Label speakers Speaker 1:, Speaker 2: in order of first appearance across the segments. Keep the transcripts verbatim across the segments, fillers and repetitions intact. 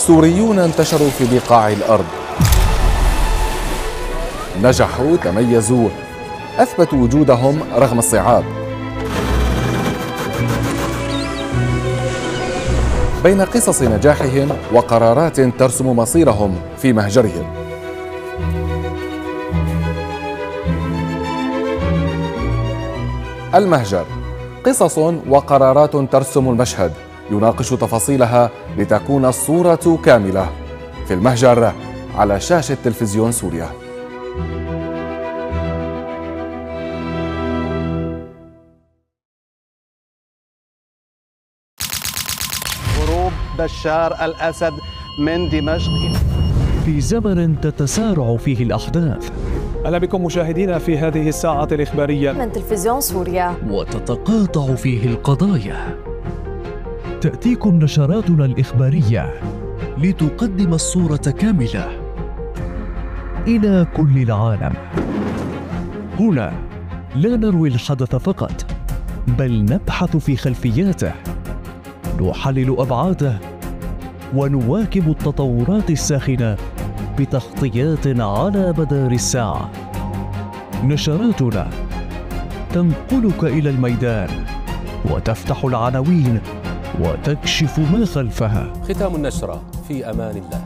Speaker 1: السوريون انتشروا في بقاع الأرض، نجحوا، تميزوا، أثبتوا وجودهم رغم الصعاب. بين قصص نجاحهم وقرارات ترسم مصيرهم في مهجرهم. المهجر، قصص وقرارات ترسم المشهد، يناقش تفاصيلها لتكون الصورة كاملة. في المهجر على شاشة تلفزيون سوريا.
Speaker 2: هروب بشار الأسد من دمشق.
Speaker 3: في زمن تتسارع فيه الأحداث،
Speaker 4: أهلا بكم مشاهدينا في هذه الساعة الإخبارية
Speaker 5: من تلفزيون سوريا،
Speaker 3: وتتقاطع فيه القضايا. تأتيكم نشراتنا الإخبارية لتقدم الصورة كاملة إلى كل العالم. هنا لا نروي الحدث فقط، بل نبحث في خلفياته، نحلل أبعاده، ونواكب التطورات الساخنة بتغطيات على مدار الساعة. نشراتنا تنقلك إلى الميدان وتفتح العناوين وتكشف ما خلفها.
Speaker 6: ختام النشرة في أمان الله.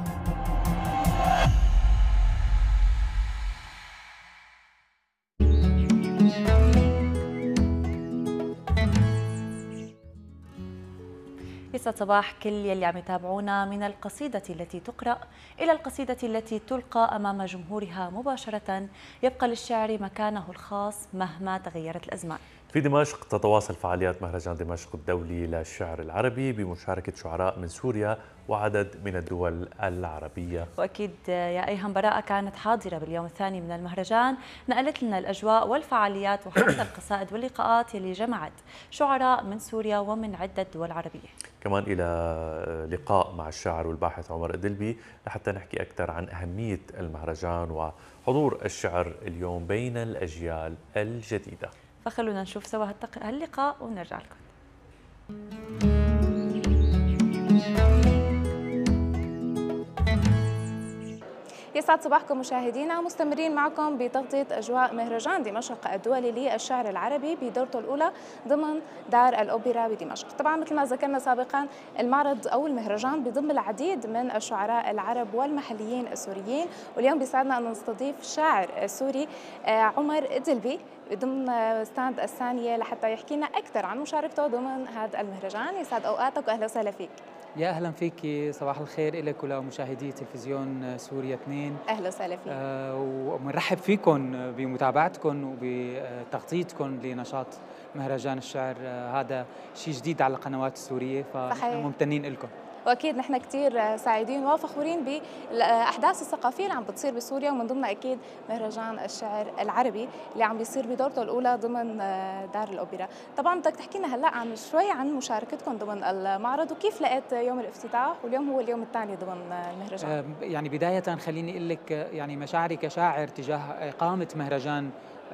Speaker 5: يسعد صباح كل يلي عم يتابعونا من القصيدة التي تقرأ إلى القصيدة التي تلقى أمام جمهورها مباشرة. يبقى للشعر مكانه الخاص مهما تغيرت الأزمان.
Speaker 7: في دمشق تتواصل فعاليات مهرجان دمشق الدولي للشعر العربي بمشاركة شعراء من سوريا وعدد من الدول العربية.
Speaker 5: وأكيد يا أيهم براءة كانت حاضرة باليوم الثاني من المهرجان، نقلت لنا الأجواء والفعاليات وحتى القصائد واللقاءات يلي جمعت شعراء من سوريا ومن عدة دول عربية.
Speaker 7: كمان إلى لقاء مع الشاعر والباحث عمر إدلبي لحتى نحكي أكثر عن أهمية المهرجان وحضور الشعر اليوم بين الأجيال الجديدة.
Speaker 5: فخلونا نشوف سوا هاللقاء ونرجع لكم.
Speaker 8: يسعد صباحكم مشاهدينا، مستمرين معكم بتغطية أجواء مهرجان دمشق الدولي للشعر العربي بدورته الأولى ضمن دار الأوبرا بدمشق. طبعا مثل ما ذكرنا سابقا، المعرض أو المهرجان بضم العديد من الشعراء العرب والمحليين السوريين، واليوم بيسعدنا أن نستضيف شاعر سوري عمر إدلبي ضمن ستاند الثانية لحتى يحكي لنا أكثر عن مشاركته ضمن هذا المهرجان. يسعد أوقاتك وأهلا وسهلا فيك.
Speaker 9: يا أهلا فيك، صباح الخير لك ولمشاهدي تلفزيون سوريا اثنين.
Speaker 8: أهلا وسهلا فيك.
Speaker 9: آه ومنرحب فيكم بمتابعتكم وبتغطيتكم لنشاط مهرجان الشعر. آه هذا شيء جديد على القنوات السورية، فممتنين لكم.
Speaker 8: واكيد نحن كثير سعيدين وفخورين بالاحداث الثقافيه اللي عم بتصير بسوريا، ومن ضمنها اكيد مهرجان الشعر العربي اللي عم بيصير بدورته الاولى ضمن دار الاوبرا. طبعا بدك تحكي لنا هلا عن شوي عن مشاركتكم ضمن المعرض وكيف لقيت يوم الافتتاح، واليوم هو اليوم الثاني ضمن المهرجان.
Speaker 9: يعني بدايه خليني اقول لك يعني مشاعري كشاعر تجاه اقامه مهرجان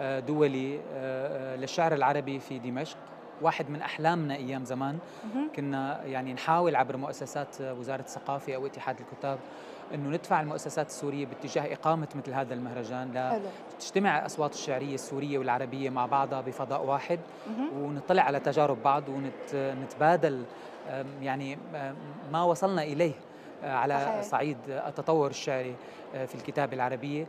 Speaker 9: دولي للشعر العربي في دمشق. واحد من أحلامنا أيام زمان كنا يعني نحاول عبر مؤسسات وزارة الثقافة أو اتحاد الكتاب أنه ندفع المؤسسات السورية باتجاه إقامة مثل هذا المهرجان لتجتمع الأصوات الشعرية السورية والعربية مع بعضها بفضاء واحد، ونطلع على تجارب بعض ونتبادل يعني ما وصلنا إليه على صعيد التطور الشعري في الكتابة العربية.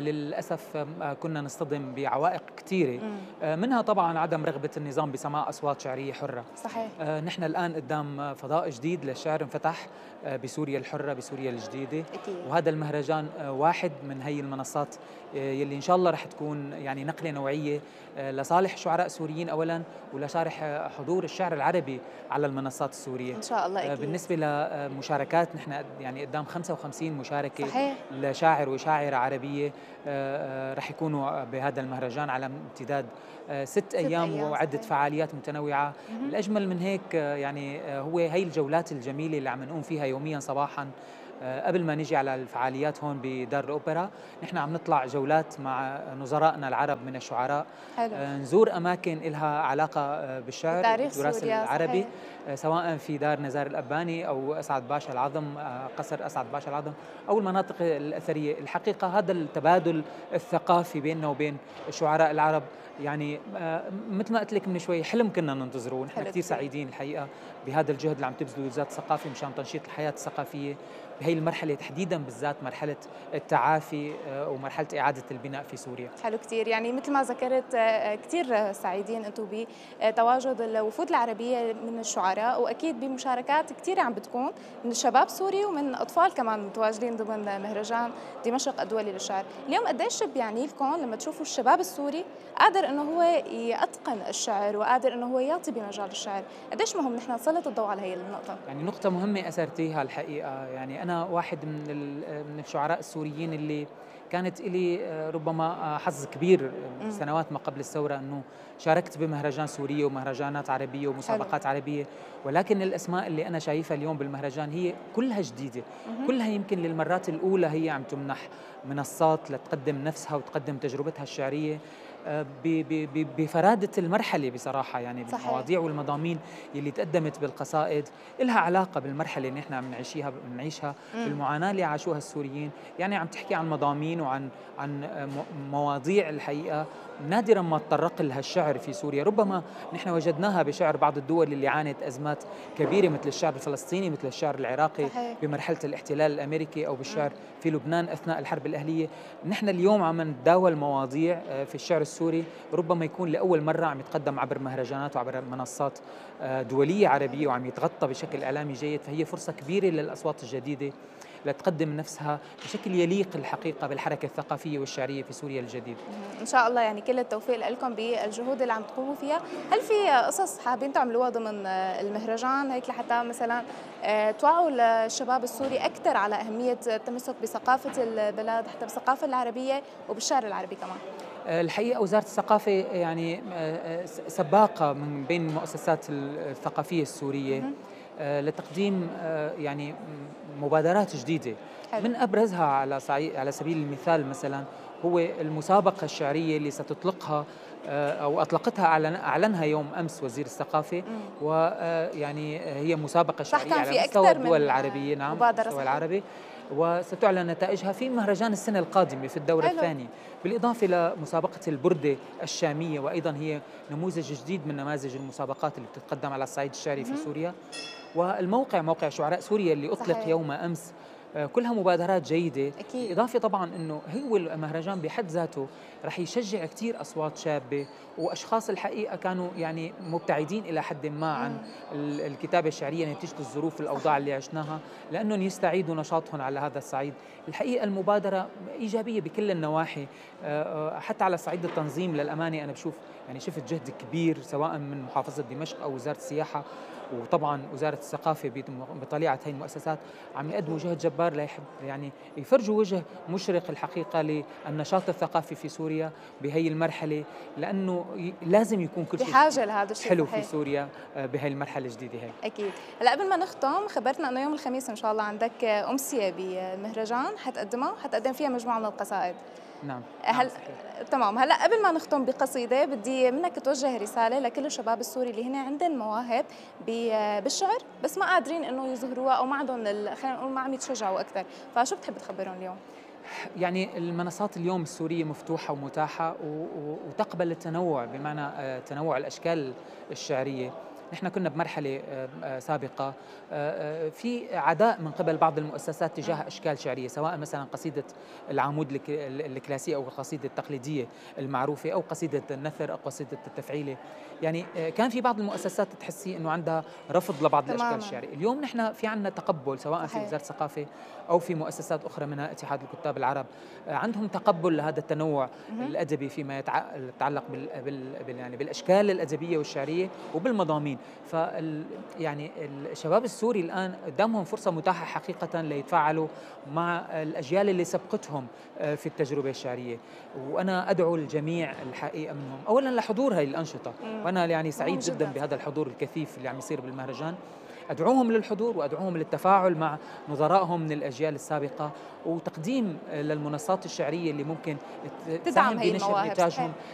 Speaker 9: للأسف كنا نصطدم بعوائق كثيرة، منها طبعا عدم رغبة النظام بسماع أصوات شعرية حرة.
Speaker 8: صحيح.
Speaker 9: نحن الآن قدام فضاء جديد للشعر انفتح بسوريا الحرة، بسوريا الجديدة. أكيد. وهذا المهرجان واحد من هي المنصات يلي إن شاء الله رح تكون يعني نقلة نوعية لصالح شعراء سوريين أولا، ولصالح حضور الشعر العربي على المنصات السورية
Speaker 8: إن شاء الله. أكيد.
Speaker 9: بالنسبة لمشاركات نحن يعني قدام خمسة وخمسين مشاركة.
Speaker 8: صحيح.
Speaker 9: لشاعر وشاعرة عربية رح يكونوا بهذا المهرجان على امتداد ست أيام, أيام وعدة صحيح. فعاليات متنوعة. مم. الأجمل من هيك يعني هو هي الجولات الجميلة اللي عم نقوم فيها يوميا صباحا قبل ما نجي على الفعاليات هون بدار الأوبرا. نحن عم نطلع جولات مع نظرائنا العرب من الشعراء. حلو. نزور أماكن إلها علاقة بالشعر
Speaker 8: والتراث
Speaker 9: العربي. سواء في دار نزار الأباني أو أسعد باشا العظم، قصر أسعد باشا العظم، أو المناطق الأثرية. الحقيقة هذا التبادل الثقافي بيننا وبين الشعراء العرب يعني مثل ما قلت لك من شوي حلم كنا ننتظره، ونحن كثير سعيدين الحقيقة بهذا الجهد اللي عم تبذله وزارة الثقافة مشان تنشيط الحياة الثقافية بهي المرحلة تحديدا، بالذات مرحلة التعافي ومرحلة إعادة البناء في سوريا.
Speaker 8: حلو كثير، يعني مثل ما ذكرت كثير سعيدين أنتم بتواجد الوفود العربية من الشعراء، وأكيد بمشاركات كثيرة عم بتكون من الشباب السوري ومن أطفال كمان متواجدين ضمن مهرجان دمشق الدولي للشعر. اليوم قديش بيعني لكم لما تشوفوا الشباب السوري قادر أنه هو يتقن الشعر وقادر أنه هو يعطي بمجال الشعر؟ قديش مهم نحن نسلط الضوء على هي النقطة؟
Speaker 9: يعني نقطة مهمة أثرتيها الحقيقة. يعني أنا واحد من من الشعراء السوريين اللي كانت لي ربما حظ كبير سنوات ما قبل الثورة أنه شاركت بمهرجان سورية ومهرجانات عربية ومسابقات حلو. عربية، ولكن الأسماء اللي أنا شايفها اليوم بالمهرجان هي كلها جديدة، مم. كلها يمكن للمرات الأولى هي عم تمنح منصات لتقدم نفسها وتقدم تجربتها الشعرية بفرادة المرحلة بصراحة. يعني صحيح. بالمواضيع والمضامين اللي تقدمت بالقصائد لها علاقة بالمرحلة اللي نحن عم نعيشها بنعيشها بالمعاناة اللي عاشوها السوريين. يعني عم تحكي عن مضامين وعن عن مواضيع الحقيقة نادرا ما تطرق لها الشعر في سوريا. ربما نحن وجدناها بشعر بعض الدول اللي عانت أزمات كبيرة مثل الشعر الفلسطيني، مثل الشعر العراقي صحيح. بمرحلة الاحتلال الأمريكي، أو بالشعر في لبنان أثناء الحرب الأهلية. نحن اليوم عم نتداول مواضيع في الشعر السوري ربما يكون لأول مرة عم يتقدم عبر مهرجانات وعبر منصات دولية عربية وعم يتغطى بشكل إعلامي جيد، فهي فرصة كبيرة للأصوات الجديدة لتقدم نفسها بشكل يليق الحقيقة بالحركة الثقافية والشعرية في سوريا الجديدة.
Speaker 8: إن شاء الله يعني كل التوفيق لكم بالجهود اللي عم تقوموا فيها. هل في قصص حابين تعملوها ضمن المهرجان هيك لحتى مثلا توعوا الشباب السوري أكثر على أهمية التمسك بثقافة البلاد حتى بالثقافة العربية وبالشعر العربي كمان؟
Speaker 9: الحقيقة وزارة الثقافة يعني سباقة من بين المؤسسات الثقافية السورية لتقديم يعني مبادرات جديدة. حلو. من أبرزها على على سبيل المثال مثلا هو المسابقة الشعرية اللي ستطلقها أو أطلقتها أعلنها يوم أمس وزير الثقافة، ويعني هي مسابقة شعرية على مستوى الدول العربية. نعم، مستوى العربي، وستعلن نتائجها في مهرجان السنة القادمة في الدورة حلو. الثانية، بالإضافة لمسابقة البردة الشامية، وأيضا هي نموذج جديد من نماذج المسابقات اللي بتتقدم على الصعيد الشعري في سوريا. والموقع موقع شعراء سوريا اللي أطلق صحيح. يوم أمس كلها مبادرات جيدة أكيد. إضافة طبعا أنه هو المهرجان بحد ذاته رح يشجع كتير أصوات شابة وأشخاص الحقيقة كانوا يعني مبتعدين إلى حد ما عن الكتابة الشعرية نتيجة الظروف الأوضاع اللي عشناها، لأنهم يستعيدوا نشاطهم على هذا الصعيد. الحقيقة المبادرة إيجابية بكل النواحي، حتى على صعيد التنظيم للأمانة أنا بشوف يعني شفت جهد كبير سواء من محافظة دمشق أو وزارة السياحة وطبعا وزارة الثقافة بطليعة هاي المؤسسات عم يقدموا جهد جبار ليحب يعني يفرجوا وجه مشرق الحقيقة للنشاط الثقافي في سوريا بهي المرحلة، لأنه لازم يكون كل شيء
Speaker 8: بحاجة لهذا الشيء
Speaker 9: حلو
Speaker 8: صحيح.
Speaker 9: في سوريا بهي المرحلة الجديدة هي.
Speaker 8: أكيد. هلا قبل ما نختم خبرتنا أنه يوم الخميس إن شاء الله عندك أمسية بالمهرجان حتقدمها وحتقدم فيها مجموعة من القصائد.
Speaker 9: نعم.
Speaker 8: هل نعم تمام. هلا قبل ما نختم بقصيده بدي منك توجه رساله لكل الشباب السوري اللي هن عندهم مواهب بالشعر بس ما قادرين انه يظهروها او ما عندهم خلينا نقول ما عم يتشجعوا اكثر، فشو بتحب تخبرهم اليوم؟
Speaker 9: يعني المنصات اليوم السورية مفتوحة ومتاحة وتقبل التنوع بمعنى تنوع الأشكال الشعرية. نحن كنا بمرحلة سابقة في عداء من قبل بعض المؤسسات تجاه أشكال شعرية، سواء مثلا قصيدة العمود الكلاسية أو القصيدة التقليدية المعروفة أو قصيدة النثر أو قصيدة التفعيلة. يعني كان في بعض المؤسسات تحسي أنه عندها رفض لبعض تماما. الأشكال الشعرية. اليوم نحن في عندنا تقبل سواء في وزارة الثقافة أو في مؤسسات أخرى منها اتحاد الكتاب العرب، عندهم تقبل لهذا التنوع الأدبي فيما يتعلق بال يعني بالأشكال الأدبية والشعرية وبالمضامين. ف يعني الشباب السوري الآن قدامهم فرصة متاحة حقيقة ليتفاعلوا مع الأجيال اللي سبقتهم في التجربة الشعرية، وأنا أدعو الجميع الحقيقة منهم أولا لحضور هذه الأنشطة، وأنا يعني سعيد جدا بهذا الحضور الكثيف اللي عم يصير بالمهرجان. أدعوهم للحضور وأدعوهم للتفاعل مع نظرائهم من الأجيال السابقة وتقديم للمنصات الشعرية اللي ممكن
Speaker 8: تدعم هي
Speaker 9: بنشر إنتاجهم